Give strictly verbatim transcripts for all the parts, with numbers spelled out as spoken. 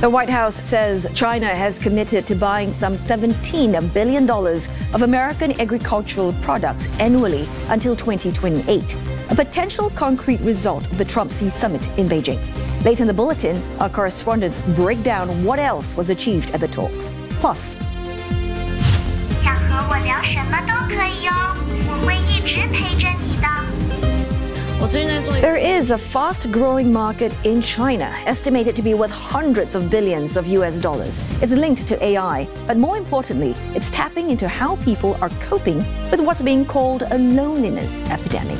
The White House says China has committed to buying some seventeen billion dollars of American agricultural products annually until twenty twenty-eight, a potential concrete result of the Trump-Xi summit in Beijing. Later in the bulletin, our correspondents break down what else was achieved at the talks. Plus, 想和我聊什么都可以哦，我会一直陪着你的。 there is a fast-growing market in China, estimated to be worth hundreds of billions of U S dollars. It's linked to A I, but more importantly, it's tapping into how people are coping with what's being called a loneliness epidemic.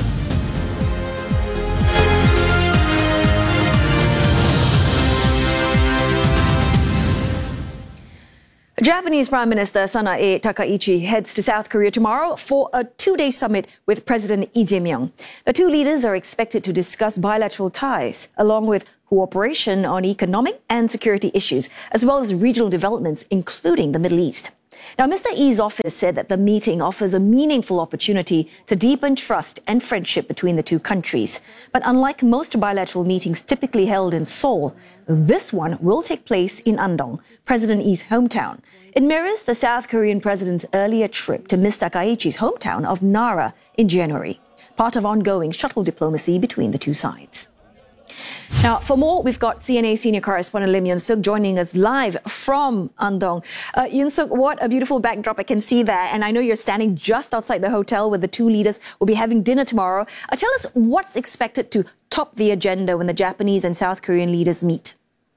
Japanese Prime Minister Sanae Takaichi heads to South Korea tomorrow for a two-day summit with President Lee Jae-myung. The two leaders are expected to discuss bilateral ties, along with cooperation on economic and security issues, as well as regional developments, including the Middle East. Now, Mister Lee's office said that the meeting offers a meaningful opportunity to deepen trust and friendship between the two countries. But unlike most bilateral meetings typically held in Seoul, this one will take place in Andong, President Lee's hometown. It mirrors the South Korean president's earlier trip to Mister Takaichi's hometown of Nara in January, part of ongoing shuttle diplomacy between the two sides. Now, for more, we've got C N A senior correspondent Lim Yun-suk joining us live from Andong. Uh, Yun-suk, what a beautiful backdrop I can see there. And I know you're standing just outside the hotel where the two leaders will be having dinner tomorrow. Uh, tell us what's expected to top the agenda when the Japanese and South Korean leaders meet.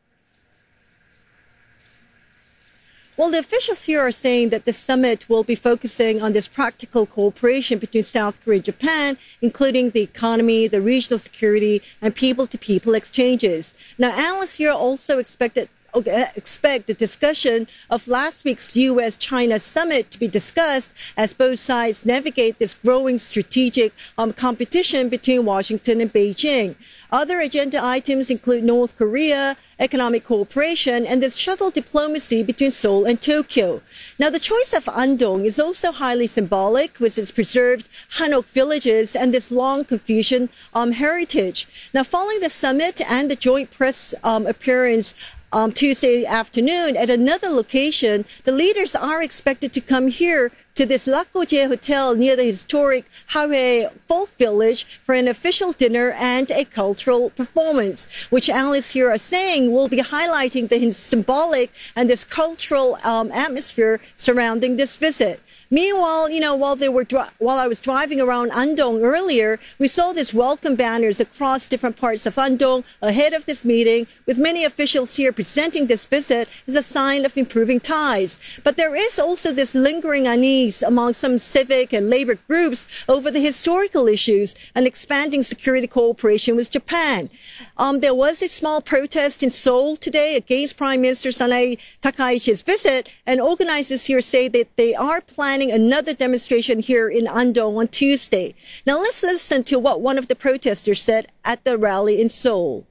Well, the officials here are saying that the summit will be focusing on this practical cooperation between South Korea and Japan, including the economy, the regional security, and people-to-people exchanges. Now, analysts here also expected expect the discussion of last week's U S China summit to be discussed as both sides navigate this growing strategic um, competition between Washington and Beijing. Other agenda items include North Korea, economic cooperation, and this shuttle diplomacy between Seoul and Tokyo. Now, the choice of Andong is also highly symbolic, with its preserved Hanok villages and this long Confucian um, heritage. Now, following the summit and the joint press um, appearance Um, Tuesday afternoon at another location, the leaders are expected to come here to this Lakojie Hotel near the historic Hawaii Folk Village for an official dinner and a cultural performance, which analysts here are saying will be highlighting the symbolic and this cultural um, atmosphere surrounding this visit. Meanwhile, you know, while they were dri- while I was driving around Andong earlier, we saw these welcome banners across different parts of Andong ahead of this meeting, with many officials here presenting this visit as a sign of improving ties. But there is also this lingering unease among some civic and labor groups over the historical issues and expanding security cooperation with Japan. Um, there was a small protest in Seoul today against Prime Minister Sanae Takaichi's visit, and organizers here say that they are planning another demonstration here in Andong on Tuesday. Now let's listen to what one of the protesters said at the rally in Seoul.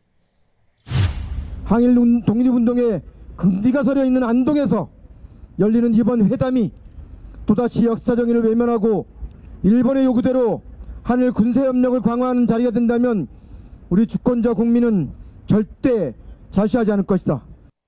항일 독립운동의 긍지가 서려 있는 안동에서 열리는 이번 회담이 또다시 역사적 의미를 외면하고 일본의 요구대로 한일 군사협력을 강화하는 자리가 된다면 우리 주권자 국민은 절대 자시하지 않을 것이다.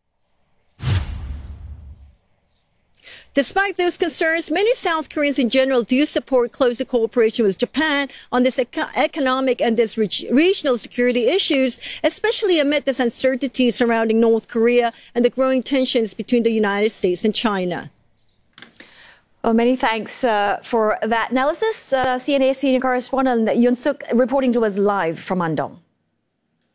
Despite those concerns, many South Koreans in general do support closer cooperation with Japan on this eco- economic and this re- regional security issues, especially amid this uncertainty surrounding North Korea and the growing tensions between the United States and China. Well, many thanks uh, for that analysis. Uh, C N A senior correspondent Yun-suk reporting to us live from Andong.